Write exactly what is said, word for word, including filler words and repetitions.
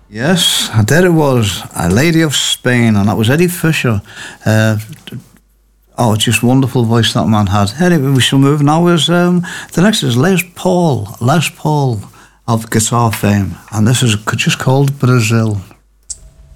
Yes, there it was, A Lady of Spain, and that was Eddie Fisher. Uh, oh, just wonderful voice that man had. Anyway, we shall move now. Is um, the next is Les Paul, Les Paul of guitar fame, and this is just called Brazil.